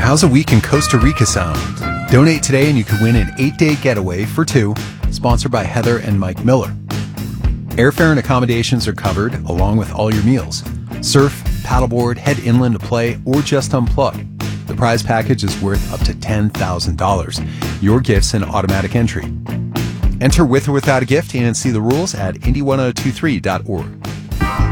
How's a week in Costa Rica sound? Donate today and you can win an 8-day getaway for two, sponsored by Heather and Mike Miller. Airfare and accommodations are covered, along with all your meals. Surf, paddleboard, head inland to play, or just unplug. The prize package is worth up to $10,000. Your gift's an automatic entry. Enter with or without a gift and see the rules at indy1023.org.